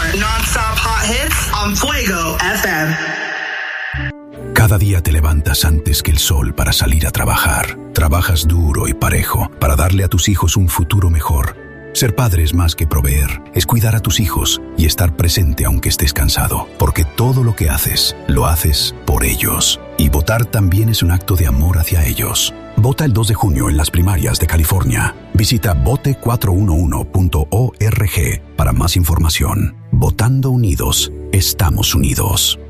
Non-stop hot hits on Fuego FM. Cada día te levantas antes que el sol para salir a trabajar. Trabajas duro y parejo para darle a tus hijos un futuro mejor. Ser padre es más que proveer, es cuidar a tus hijos y estar presente aunque estés cansado, porque todo lo que haces, lo haces por ellos. Y votar también es un acto de amor hacia ellos. Vota el 2 de junio en las primarias de California. Visita vote411.org para más información. Votando unidos, estamos unidos.